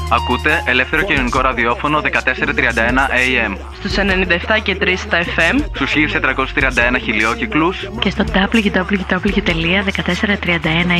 Ακούτε ελεύθερο κοινωνικό ραδιόφωνο 1431 AM. Στους 97 και 3 στα FM. Στους 1431 χιλιόκυκλους. Και στο www.1431